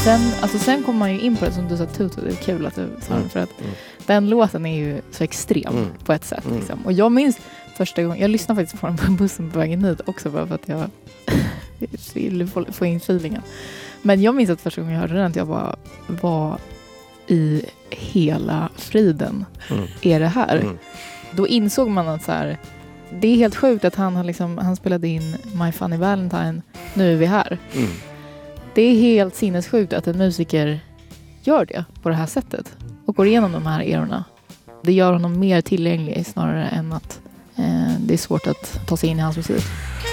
sen kommer man ju in på det som du sa, Tutu. Det är kul att du sa det, för att den låten är ju så extrem på ett sätt. Liksom. Och jag minns första gången, jag lyssnade faktiskt på den på bussen på vägen hit också, bara för att jag ville få in feelingen. Men jag minns att första gången jag hörde den, att jag bara var i hela friden. Är det här? Då insåg man att så här, det är helt sjukt att han spelade in My Funny Valentine, nu är vi här. Det är helt sinnessjukt att en musiker gör det på det här sättet och går igenom de här erorna. Det gör honom mer tillgänglig snarare än att det är svårt att ta sig in i hans musik.